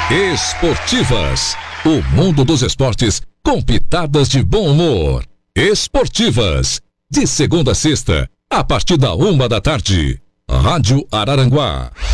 Esportivas, o mundo dos esportes com pitadas de bom humor. Esportivas, de segunda a sexta, a partir da 1 da tarde. Rádio Araranguá.